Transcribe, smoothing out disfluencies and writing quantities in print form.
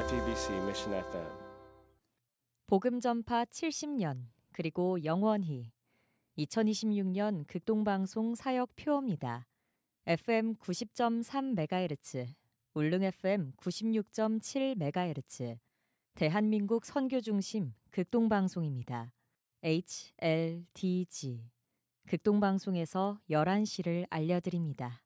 FEBC Mission FM. 복음 전파 70년 그리고 영원히 2026년 극동방송 사역 표어입니다. FM 90.3MHz, 울릉 FM 96.7MHz, 대한민국 선교중심 극동방송입니다. HLDG 극동방송에서 11시를 알려드립니다.